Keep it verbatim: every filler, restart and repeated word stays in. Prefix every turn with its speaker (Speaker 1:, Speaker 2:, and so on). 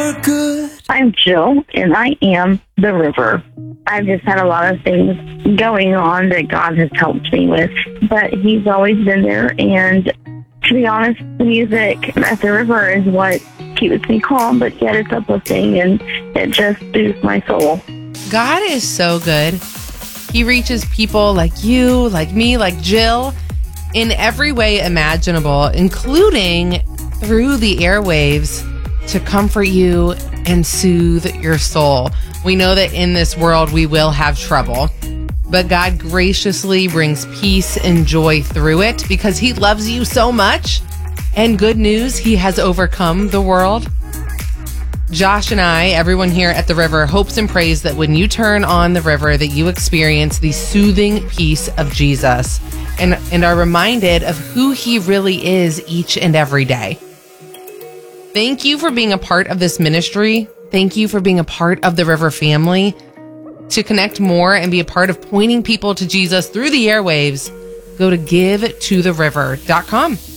Speaker 1: for good.
Speaker 2: I'm Jill, and I am the river. I've just had a lot of things going on that God has helped me with, but He's always been there. And to be honest, the music at the river is what keeps me calm, but yet it's uplifting, and it just boosts my soul.
Speaker 3: God is so good. He reaches people like you, like me, like Jill, in every way imaginable, including through the airwaves, to comfort you and soothe your soul. We know that in this world we will have trouble, but God graciously brings peace and joy through it because He loves you so much. And good news, He has overcome the world. Josh and I, everyone here at the river, hopes and prays that when you turn on the river, that you experience the soothing peace of Jesus and, and are reminded of who He really is each and every day. Thank you for being a part of this ministry. Thank you for being a part of the River family. To connect more and be a part of pointing people to Jesus through the airwaves, go to give to the river dot com.